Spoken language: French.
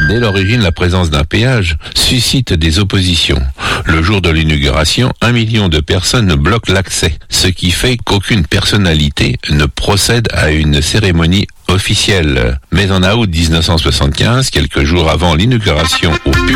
Dès l'origine, la présence d'un péage suscite des oppositions. Le jour de l'inauguration, 1 million de personnes bloquent l'accès, ce qui fait qu'aucune personnalité ne procède à une cérémonie officielle. Mais en août 1975, quelques jours avant l'inauguration au public,